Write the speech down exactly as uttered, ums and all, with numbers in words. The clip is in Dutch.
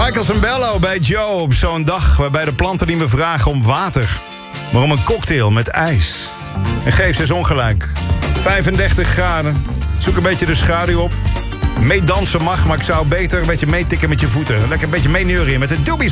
Michael Sembello bij Joe op zo'n dag waarbij de planten niet meer vragen om water, maar om een cocktail met ijs. En geef ze eens ongelijk. vijfendertig graden. Zoek een beetje de schaduw op. Meedansen mag, maar ik zou beter een beetje meetikken met je voeten. Lekker een beetje meeneurien met de Doobies.